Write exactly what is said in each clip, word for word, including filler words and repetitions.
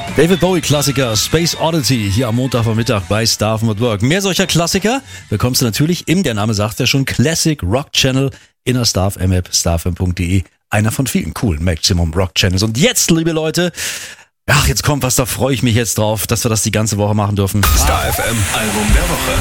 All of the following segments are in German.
David Bowie-Klassiker Space Oddity hier am Montagvormittag bei Staffen at Work. Mehr solcher Klassiker bekommst du natürlich im, der Name sagt ja schon, Classic Rock Channel in der Star F M App, starfm punkt de. Einer von vielen coolen Maximum Rock Channels. Und jetzt, liebe Leute, ach, jetzt kommt was, da freue ich mich jetzt drauf, dass wir das die ganze Woche machen dürfen. Star F M Album der Woche.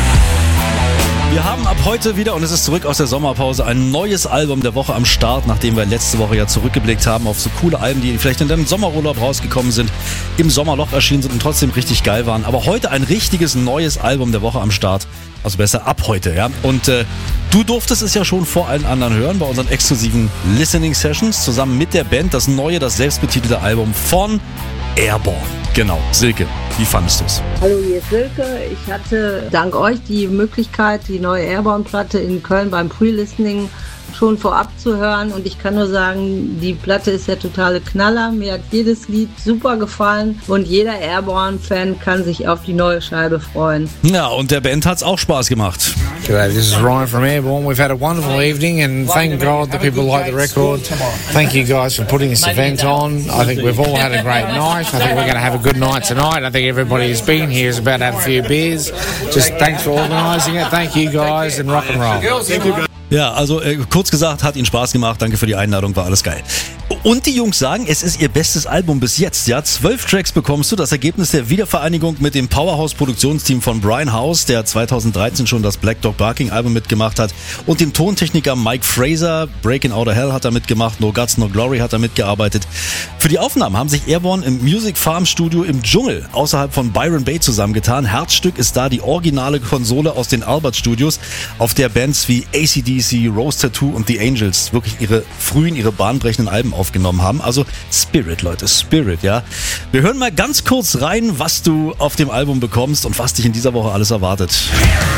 Wir haben ab heute wieder, und es ist zurück aus der Sommerpause, ein neues Album der Woche am Start, nachdem wir letzte Woche ja zurückgeblickt haben auf so coole Alben, die vielleicht in deinem Sommerurlaub rausgekommen sind, im Sommerloch erschienen sind und trotzdem richtig geil waren. Aber heute ein richtiges neues Album der Woche am Start. Also besser ab heute, ja. Und äh, du durftest es ja schon vor allen anderen hören bei unseren exklusiven Listening Sessions zusammen mit der Band, das neue, das selbstbetitelte Album von Airborne. Genau, Silke, wie fandest du es? Hallo, hier ist Silke. Ich hatte dank euch die Möglichkeit, die neue Airborne-Platte in Köln beim Pre-Listening schon vorab zu hören, und ich kann nur sagen, die Platte ist der totale Knaller. Mir hat jedes Lied super gefallen und jeder Airborne-Fan kann sich auf die neue Scheibe freuen. Ja, und der Band hat's auch Spaß gemacht. G'day, this is Ryan from Airborne. We've had a wonderful evening and thank God that people like the record. Thank you guys for putting this event on. I think we've all had a great night. I think we're going to have a good night tonight. I think everybody who's been here has about had a few beers. Just thanks for organising it. Thank you guys and rock and roll. Ja, also äh, kurz gesagt, hat ihnen Spaß gemacht. Danke für die Einladung, war alles geil. Und die Jungs sagen, es ist ihr bestes Album bis jetzt. Ja, zwölf Tracks bekommst du, das Ergebnis der Wiedervereinigung mit dem Powerhouse-Produktionsteam von Brian House, der zweitausenddreizehn schon das Black Dog Barking Album mitgemacht hat, und dem Tontechniker Mike Fraser. Breaking Out of Hell hat er mitgemacht, No Guts, No Glory hat er mitgearbeitet. Für die Aufnahmen haben sich Airborne im Music Farm Studio im Dschungel außerhalb von Byron Bay zusammengetan. Herzstück ist da die originale Konsole aus den Albert Studios, auf der Bands wie A C D C, Rose Tattoo und The Angels wirklich ihre frühen, ihre bahnbrechenden Alben aufgenommen haben. Also Spirit, Leute, Spirit, ja. Wir hören mal ganz kurz rein, was du auf dem Album bekommst und was dich in dieser Woche alles erwartet.